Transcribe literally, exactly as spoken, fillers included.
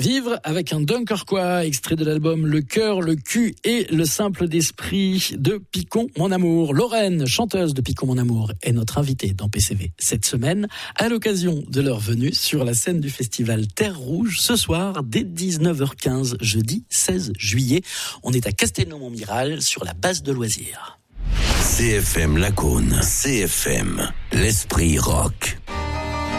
Vivre avec un Dunkerquois, extrait de l'album Le cœur, le cul et le simple d'esprit de Picon Mon Amour. Lorraine, chanteuse de Picon Mon Amour, est notre invitée dans P C V cette semaine à l'occasion de leur venue sur la scène du festival Terre Rouge ce soir dès dix-neuf heures quinze, jeudi seize juillet. On est à Castelnau-Montmiral sur la base de loisirs. C F M Lacaune, C F M, l'esprit rock.